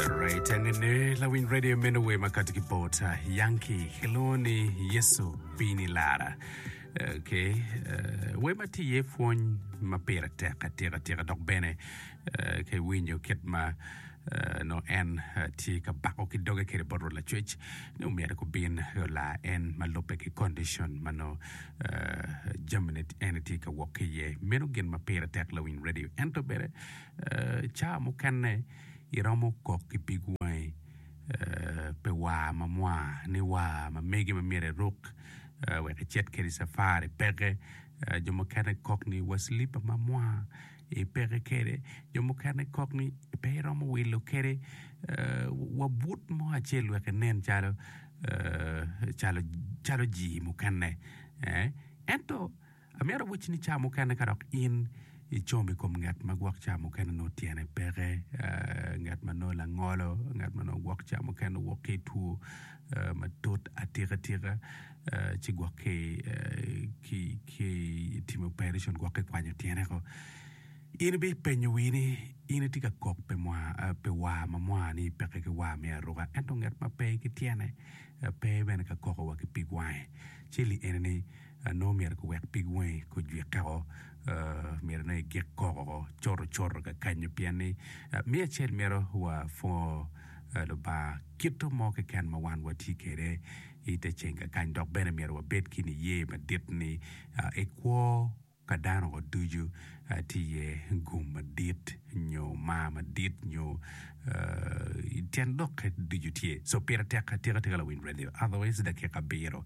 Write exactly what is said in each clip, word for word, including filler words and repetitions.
Right, and in la win radio menawe makati kibota Yankee Heloni Yesu Bini Lara. Okay, uh, we mati ye fon mapera teka teka teka dok bene uh, ke winyo ket ma uh, no en uh, ti ka bako ki doge kere borro la church no mera ko bin la en malope ki condition mano uh, germinate entity ka woke ye meno gen mapera teka la win radio ento bere uh, cha mo kanne iramo kok ki bigwai uh, pe wa mamwa ni wa ma megi ma mere rok uh, we chet keri safari pere uh, jomo kane kokni waslipa mamwa e pere kere jomo kane kokni pe ramo wilo kere uh, wabut mo achel we nen chalo uh, chalo chalo ji mo kane eh ento amero wichni chamo kane karok in i chomi kom ngat magwak chamo kene no tiene pere uh, ngat mano la ngolo ngat mano gwak chamo kene woke tu uh, matot atira tira uh, chi gwake uh, ki ki timo perishon gwake kwanyo tiene ko ini bi penyo wini ini tika kok pe mwa uh, pe wa mamwa ni peke ke wa me roga ento ngat ma pe ki tiene uh, pe bene ka koko wa ki pigwae chili ene uh, no mer ko wek pigwae ko jwe kao Uh, mero na ge koro choro choro ka kanyo piani uh, mi achel mero wa fo uh, lo ba kito mo ke kan ma wan wa tikere ite chenga kan dok bene mero wa bet kini ye ma dit ni uh, e kwo kadano o duju uh, ti ye gum ma dit nyo ma ma dit nyo uh, ten dok duju ti so pera teka teka teka la win radio otherwise da ke kabiro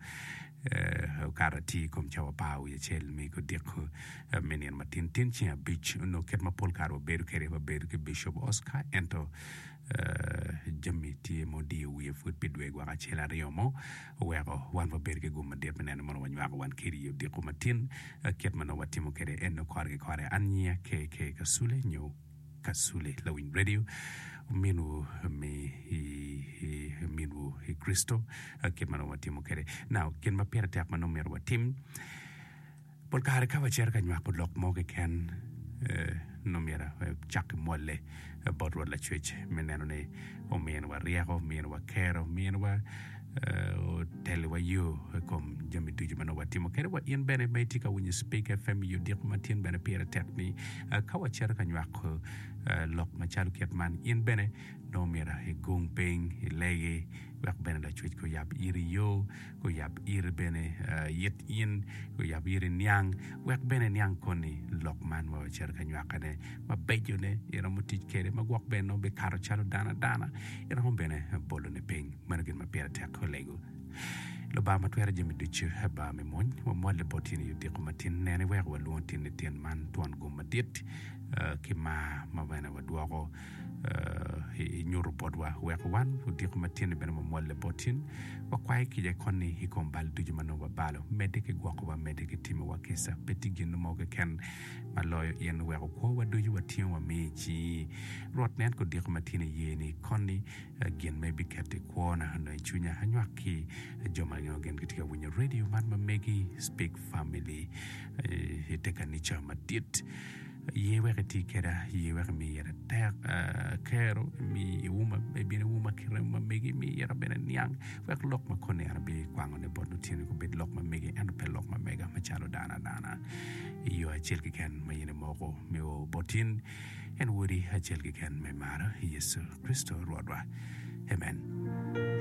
uh, karati kom chawa pau ye chel mi ko deko uh, menian matin tin chia beach no ket ma pol karo beru kere ba beru ke bishop Oscar ento uh, jami ti mo di wi fut pidwe gwa chela riomo wego wan va beru ke gum ma dit menen mo wan wan kiri yo deko matin uh, ket ma no watimo kere eno korge kore anya ke ke kasule nyo kasule lawin radio minu mi hi minu hi Kristo ket mano watimo kere now ken ma pera tak mano mer watim por kare ka wacher ka nywa pod lok mo ke ken no mera chak molle bod la church meneno ne o men wa riego men wa kero men wa o tele wa yo kom jami duju mano watimo kere wa in bene metika when you speak fm you dik matin bene pera tak ni ka wacher ka nywa ko lok ma chalu ket man in bene no mera he gong peng he lege wak bene la chwit ko yab iri yo ko yab iri bene uh, yet in ko yab iri nyang wak bene nyang koni lok man wa cher ka nywakane ma bejo ne ira mutit kere ma gwak bene no be karo chalo dana dana ira hom bene bolo ne peng managin ma pera tek ko lego lo ba ma twere jemi duchu ba me mon mo mo le botini yu diko matin nene wa wa lontin ne ten man tuan go madit uh, ki ma ma bene wa duogo uh, hi nyuru bodwa wa wan fu diko matin bene mo mo le botin wa kwai ki je konni hi kom bal duju mano wa balo medike gwako wa medike timo wa kesa peti gin mo ke ken ma loyo yen wa ko wa duju wa tien wa mechi rot nen ko diko matin yeni konni uh, gin maybe kete kwona no chunya hanywaki joma yogen kitika winyo radio man ma megi speak family e teka ni chama dit ye wekati kera ye wek mi yera tak kero mi uma maybe ne uma kera ma megi mi yera bena nyang wek lok ma kone arbe kwango ne bodu tini ko bed lok ma megi and pe lok ma mega ma chalo dana dana yo achel ki ken ma yene moko mi o botin en wuri achel ki ken me mara Yesu Kristo rodwa amen.